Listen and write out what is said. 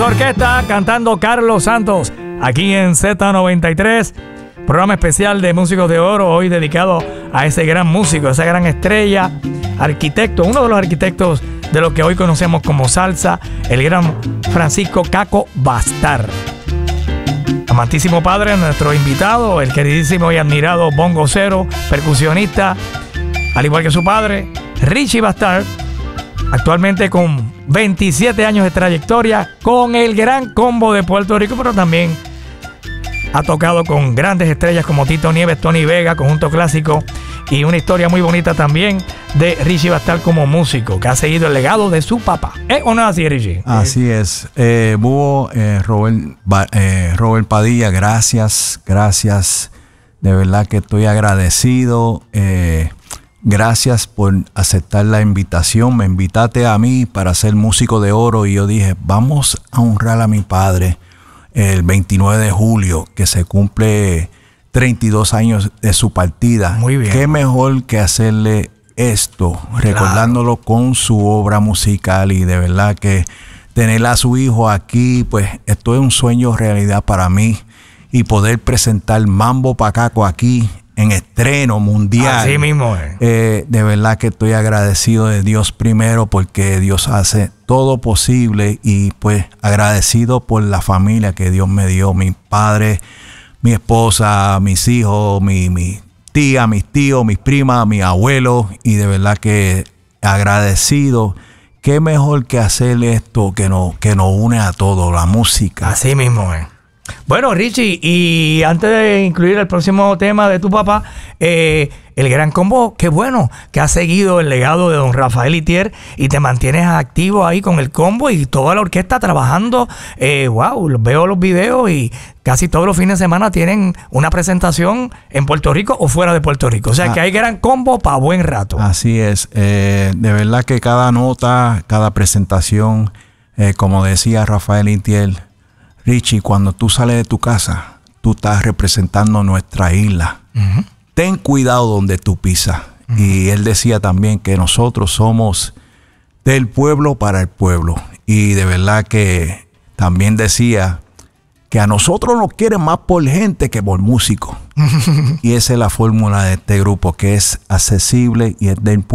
su orquesta cantando Carlos Santos aquí en Z93, programa especial de Músicos de Oro, hoy dedicado a ese gran músico, esa gran estrella, arquitecto, uno de los arquitectos de lo que hoy conocemos como salsa, el gran Francisco Caco Bastar. Amantísimo padre, nuestro invitado, el queridísimo y admirado bongocero, percusionista, al igual que su padre, Richie Bastar, actualmente con 27 años de trayectoria con el Gran Combo de Puerto Rico, pero también ha tocado con grandes estrellas como Tito Nieves, Tony Vega, Conjunto Clásico, y una historia muy bonita también de Richie Bastar como músico, que ha seguido el legado de su papá. ¿O no es así, Richie? Así es. Búho, Robert Padilla, gracias. De verdad que estoy agradecido. Gracias por aceptar la invitación. Me invitaste a mí para ser músico de oro y yo dije, vamos a honrar a mi padre el 29 de julio, que se cumple 32 años de su partida. Muy bien. Qué mejor que hacerle esto, recordándolo con su obra musical, y de verdad que tener a su hijo aquí, pues esto es un sueño realidad para mí, y poder presentar Mambo Pacaco aquí en estreno mundial. Así mismo es. De verdad que estoy agradecido de Dios primero, porque Dios hace todo posible, y pues agradecido por la familia que Dios me dio, mi padre, mi esposa, mis hijos, mi tía, mis tíos, mis primas, mi abuelo, y de verdad que agradecido. Qué mejor que hacer esto que nos une a todos, la música. Así mismo es. Bueno, Richie, y antes de incluir el próximo tema de tu papá, el Gran Combo, qué bueno que has seguido el legado de don Rafael Itier y te mantienes activo ahí con el combo y toda la orquesta trabajando. Wow, veo los videos y casi todos los fines de semana tienen una presentación en Puerto Rico o fuera de Puerto Rico. O sea que hay Gran Combo para buen rato. Así es. De verdad que cada nota, cada presentación, como decía Rafael Itier, Richie, cuando tú sales de tu casa, tú estás representando nuestra isla. Uh-huh. Ten cuidado donde tú pisas. Uh-huh. Y él decía también que nosotros somos del pueblo para el pueblo. Y de verdad que también decía que a nosotros nos quieren más por gente que por músicos. Y esa es la fórmula de este grupo, que es accesible y es del pueblo.